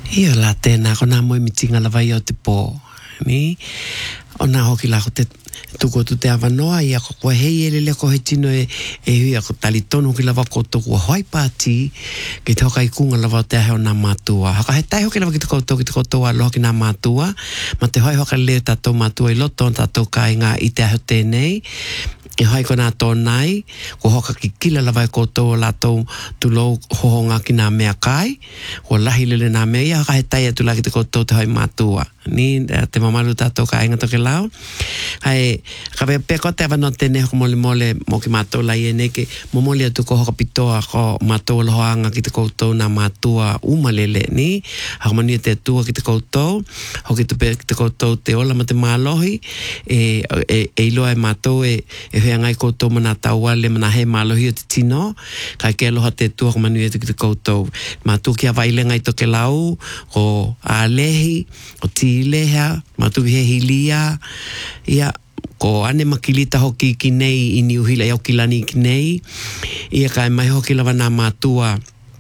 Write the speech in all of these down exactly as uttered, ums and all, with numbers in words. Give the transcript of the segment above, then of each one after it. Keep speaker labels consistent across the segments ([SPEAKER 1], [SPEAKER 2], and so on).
[SPEAKER 1] Ia la tēnā ko nā moe mitinga la vai o te pō. Ni, o nā hoki la ko te tuko tu te awanoa ia ko koe hei ele le ko he tino e, e hui a ko tali tonu ki lava ko toku a hoi pāti ki te hoka i kunga lava o te ahe o nā mātua. Haka he tai hoki lava ki te koutou ki te koutou a loha ki nā mātua, ma te hoi hoka leo tātou mātua i loto tātou kāinga i te ahe o tēnei. E hai ko nā tō nai, ko hoka ki kila lawa e koutou o lātou tulou hohonga ki nā mea kai, ko lahi lele nā mea ia, haka he tai atu la ki te koutou te hoi mātua. Ni, te mamalu tātou ka inga toke lau. Hai, ka pe peko te awanoa tēnei hoko mole mole mo ki mātou lai e neke, mo mole atu ko hoka pitoa ko mātou lohoanga ki te koutou nā mātua umalele, ni, haka manu te tua ki te koutou, hoki tupe ki te koutou te ola ma te mālohi, e, e, e iloa e mātou e, e hea ngai koutou mana tauale mana he mālohi o te tino, kai ke aloha te tua ko manu atu ki te koutou. Mātou ki a waile ngai toke lau, ko ālehi, o tīleha, mātou he hilia, ia, ko ane makilita hoki ki nei i ni uhila iau ki lani ki nei, ia kai mai hoki lawa nā mātua,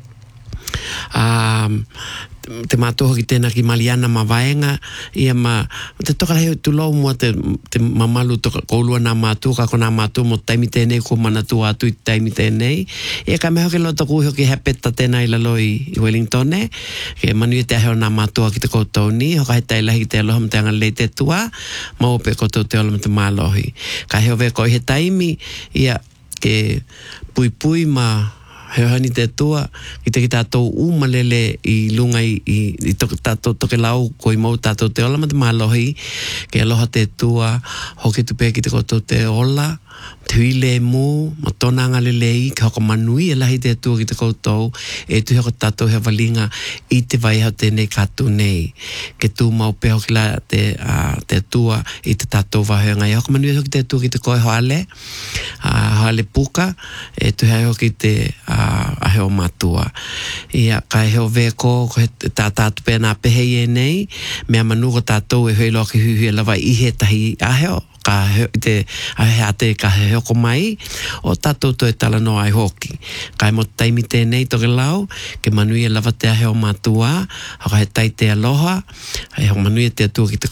[SPEAKER 1] um, te mātua hoki tēnā ki Maliana ma vaenga, ia ma, te toka heo tulou mua te, te mamalu toka koulua nā mātua, ka ko nā mātua mo taimi tēnei, ko mana tua atu i taimi tēnei, ia kai mai hoki loto kui hoki hepeta tēnā i lalo i, i Wellington, ke manu i te aheo nā mātua ki te koutou ni, hoka he tailahi te aloha ma te angalei te tua, ma ope koutou te aloha ma te mālohi. Ka heo veko i he taimi, ia, ke pui pui ma, heo hani te tua, ki te ki tātou umalele i lunga i, i, i to, tātou toke lau, ko i mau tātou te ola ma te mālohi, ke aloha te tua, hoki tupe ki te koutou te ola, te huile e mū, ma tōna ngalelei, ke hoko manui e lahi te tua ki te koutou, e tu hoko tātou hea walinga i te vai hao tēnei kātou nei, ke tū mau pe hoki la te, uh, te tua i te tātou wahenga, e hoko manui hoki te tua ki te koe hoale, uh, hoale puka, e tu hea hoki te uh, a heo mātua. Ia, ka heo veko, ko he tā tātou pēr nā pehei e nei, mea manu ko tātou e hui loa ki hui hui lawa i he tahi a heo, ka he, te a he ate ka he hoko mai, o tātou to e tala no ai hoki. Kai mo taimi tēnei toke lau, ke manui e lawa te a heo mātua, haka he tai te aloha, hei hoko manui e te atua ki te